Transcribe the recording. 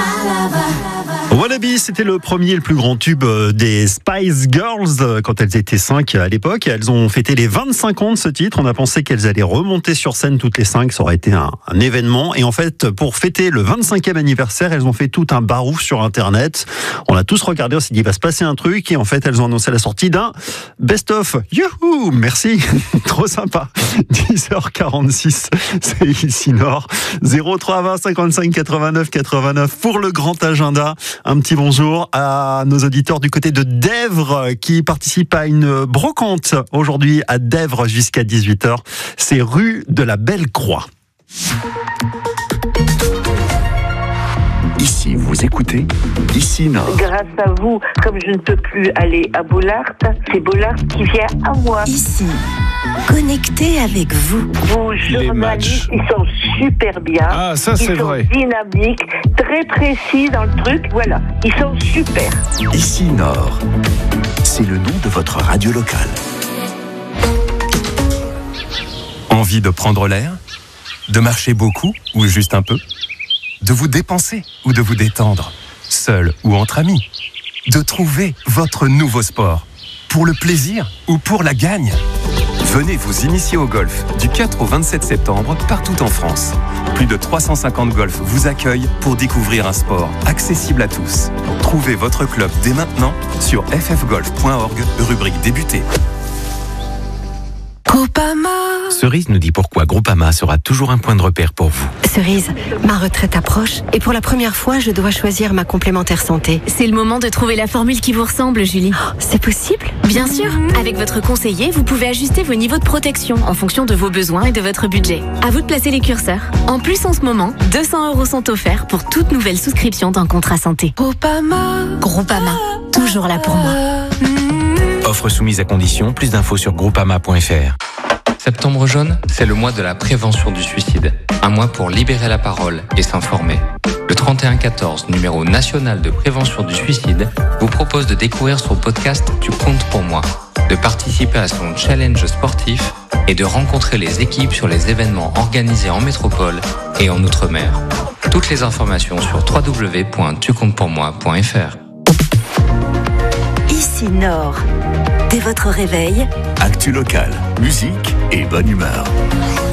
Wannabe, c'était le premier et le plus grand tube des Spice Girls quand elles étaient 5 à l'époque. Elles ont fêté les 25 ans de ce titre. On a pensé qu'elles allaient remonter sur scène toutes les 5. Ça aurait été un événement. Et en fait, pour fêter le 25e anniversaire, elles ont fait tout un barouf sur Internet. On a tous regardé, on s'est dit, il va se passer un truc. Et en fait, elles ont annoncé la sortie d'un best-of. Youhou! Merci. Trop sympa. 10h46. C'est ici Nord. 03 20 55 89 89 pour le grand agenda. Un petit bonjour à nos auditeurs du côté de Dèvres qui participent à une brocante aujourd'hui à Dèvres jusqu'à 18h. C'est rue de la Belle Croix. Ici, vous écoutez Ici Nord. Grâce à vous, comme je ne peux plus aller à Bollard, c'est Bollard qui vient à moi. Ici, connecté avec vous. Vos journalistes, ils sont super bien. Ah, ça c'est vrai. Ils sont dynamiques, très précis dans le truc. Voilà, ils sont super. Ici Nord, c'est le nom de votre radio locale. Envie de prendre l'air? De marcher beaucoup ou juste un peu? De vous dépenser ou de vous détendre? Seul ou entre amis? De trouver votre nouveau sport? Pour le plaisir ou pour la gagne? Venez vous initier au golf du 4 au 27 septembre partout en France. Plus de 350 golfs vous accueillent pour découvrir un sport accessible à tous. Trouvez votre club dès maintenant sur ffgolf.org, rubrique débuter. Groupama. Cerise nous dit pourquoi Groupama sera toujours un point de repère pour vous. Cerise, ma retraite approche et pour la première fois, je dois choisir ma complémentaire santé. C'est le moment de trouver la formule qui vous ressemble, Julie. Oh, c'est possible? Bien sûr. Avec votre conseiller, vous pouvez ajuster vos niveaux de protection en fonction de vos besoins et de votre budget. À vous de placer les curseurs. En plus, en ce moment, 200 € sont offerts pour toute nouvelle souscription d'un contrat santé. Groupama. Groupama, toujours là pour moi. Offre soumise à condition, plus d'infos sur groupama.fr. Septembre jaune, c'est le mois de la prévention du suicide. Un mois pour libérer la parole et s'informer. Le 3114, numéro national de prévention du suicide, vous propose de découvrir son podcast Tu comptes pour moi, de participer à son challenge sportif et de rencontrer les équipes sur les événements organisés en métropole et en Outre-mer. Toutes les informations sur www.tucomptespourmoi.fr. Ici Nord. Dès votre réveil, Actu locale, musique et bonne humeur.